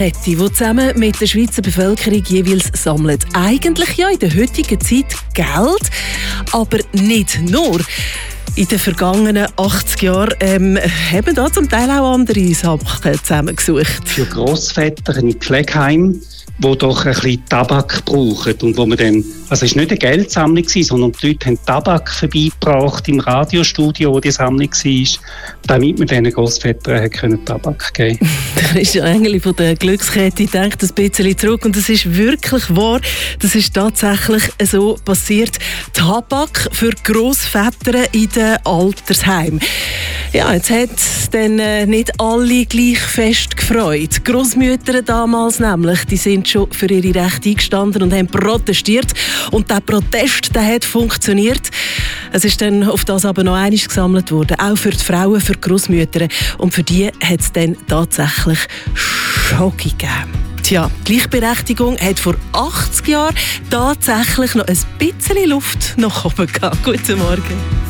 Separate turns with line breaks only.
Die zusammen mit der Schweizer Bevölkerung jeweils sammelt. Eigentlich ja in der heutigen Zeit Geld, aber nicht nur. In den vergangenen 80 Jahren haben da zum Teil auch andere Sachen zusammengesucht.
Für Grossväter in Pflegeheim, die doch ein bisschen Tabak brauchen und wo man dann, also es war nicht eine Geldsammlung, sondern die Leute haben Tabak vorbeigebracht im Radiostudio, wo die Sammlung war, damit man diesen Grossvätern Tabak geben konnte.
Da ist ja eigentlich von der Glückskette denkt ein bisschen zurück und das ist wirklich wahr. Das ist tatsächlich so passiert. Tabak für Grossväter in den Altersheimen. Ja, jetzt hat dann nicht alle gleich fest gefreut. Die Grossmütter damals nämlich, die sind schon für ihre Rechte eingestanden und haben protestiert. Und der Protest, der hat funktioniert. Es ist dann auf das aber noch einiges gesammelt worden, auch für die Frauen, für die Grossmütter. Und für die hat es dann tatsächlich Schock gegeben. Tja, Gleichberechtigung hat vor 80 Jahren tatsächlich noch ein bisschen Luft nach oben gehabt. Guten Morgen.